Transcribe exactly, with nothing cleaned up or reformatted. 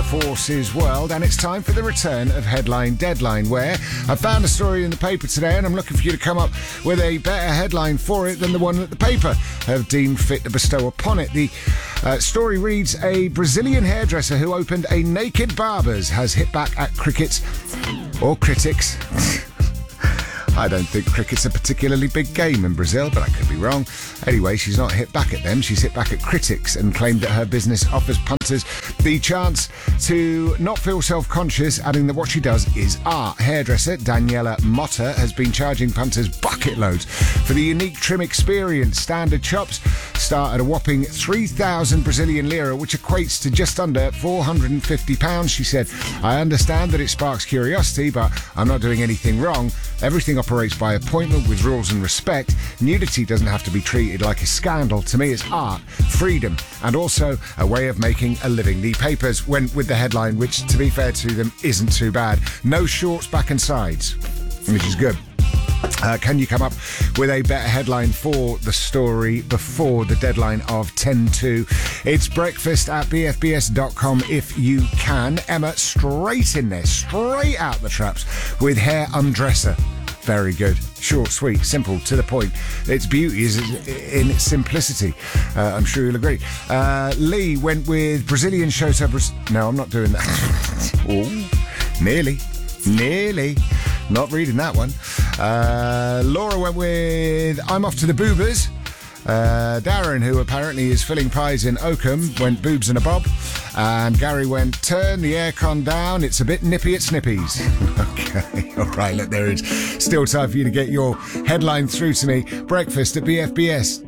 Forces world, and it's time for the return of Headline Deadline, where I found a story in the paper today and I'm looking for you to come up with a better headline for it than the one that the paper have deemed fit to bestow upon it. The uh, story reads, a Brazilian hairdresser who opened a naked barber's has hit back at crickets or critics. I don't think cricket's a particularly big game in Brazil, but I could be wrong. Anyway, she's not hit back at them. She's hit back at critics and claimed that her business offers punters the chance to not feel self-conscious, adding that what she does is art. Hairdresser Daniela Motta has been charging punters bucket loads for the unique trim experience. Standard chops start at a whopping three thousand Brazilian lira, which equates to just under four hundred fifty pounds, she said. I understand that it sparks curiosity, but I'm not doing anything wrong. Everything operates by appointment with rules and respect. Nudity doesn't have to be treated like a scandal. To me, it's art, freedom, and also a way of making a living. The papers went with the headline, which, to be fair to them, isn't too bad. No shorts, back and sides, which is good. Uh, can you come up with a better headline for the story before the deadline of ten to? It's breakfast at b f b s dot com if you can. Emma, straight in there, straight out the traps with hair undresser. Very good. Short, sweet, simple, to the point. Its beauty is in its simplicity. Uh, I'm sure you'll agree. Uh, Lee went with Brazilian showstopper. No, I'm not doing that. Oh, nearly. Nearly. Not reading that one. Uh, Laura went with I'm off to the boobers. Uh, Darren, who apparently is filling pies in Oakham, went boobs and a bob. And Gary went, turn the aircon down, it's a bit nippy at Snippies. Okay, all right, look, there is still time for you to get your headline through to me. Breakfast at B F B S.